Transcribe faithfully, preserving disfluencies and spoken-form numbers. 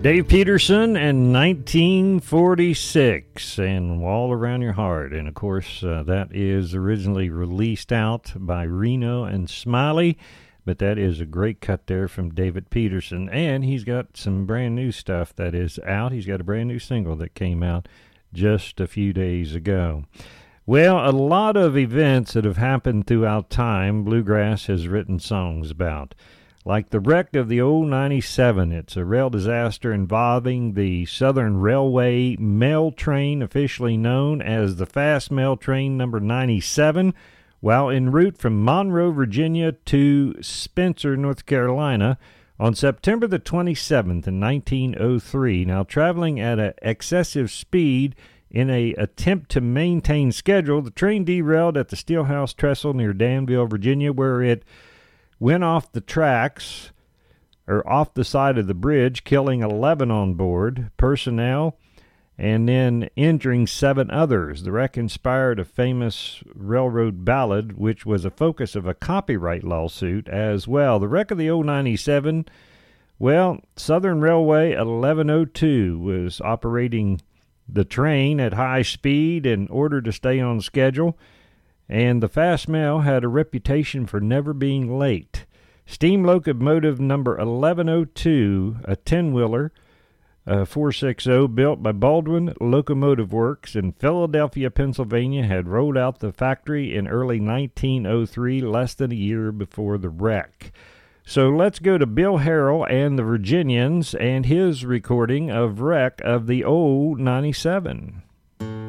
Dave Peterson in nineteen forty-six, and All Around Your Heart. And, of course, uh, that is originally released out by Reno and Smiley, but that is a great cut there from David Peterson. And he's got some brand new stuff that is out. He's got a brand new single that came out just a few days ago. Well, a lot of events that have happened throughout time, Bluegrass has written songs about. Like the wreck of the old ninety-seven. It's a rail disaster involving the Southern Railway mail train, officially known as the Fast Mail Train number ninety-seven, while en route from Monroe, Virginia to Spencer, North Carolina, on September the twenty-seventh in nineteen oh three. Now, traveling at an excessive speed in a attempt to maintain schedule, the train derailed at the Steelhouse Trestle near Danville, Virginia, where it went off the tracks, or off the side of the bridge, killing eleven on board personnel and then injuring seven others. The wreck inspired a famous railroad ballad, which was a focus of a copyright lawsuit as well. The wreck of the old ninety-seven, well, Southern Railway eleven oh two was operating the train at high speed in order to stay on schedule, and the Fast Mail had a reputation for never being late. Steam locomotive number eleven oh two, a ten-wheeler, uh, four sixty, built by Baldwin Locomotive Works in Philadelphia, Pennsylvania, had rolled out the factory in early nineteen oh three, less than a year before the wreck. So let's go to Bill Harrell and the Virginians and his recording of Wreck of the Old ninety-seven.